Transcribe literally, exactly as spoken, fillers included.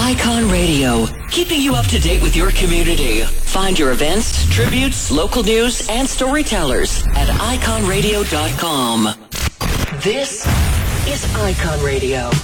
Icon Radio, keeping you up to date with your community. Find your events, tributes, local news, and storytellers at icon radio dot com. This is Icon Radio.